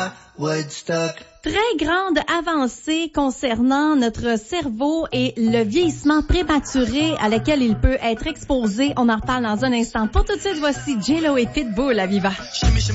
Woodstock. Très grande avancée concernant notre cerveau et le vieillissement prématuré à laquelle il peut être exposé. On en reparle dans un instant. Pour tout de suite, voici J-Lo et Pitbull à Viva.